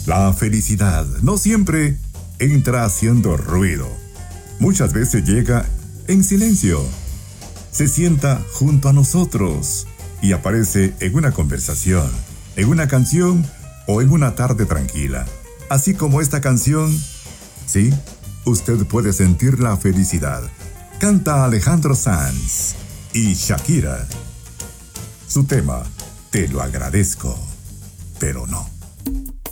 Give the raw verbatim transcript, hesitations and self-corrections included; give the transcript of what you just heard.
La felicidad no siempre entra haciendo ruido. Muchas veces llega en silencio. Se sienta junto a nosotros y aparece en una conversación, en una canción o en una tarde tranquila. Así como esta canción, sí, usted puede sentir la felicidad. Canta Alejandro Sanz y Shakira. Su tema, Te lo agradezco, pero no.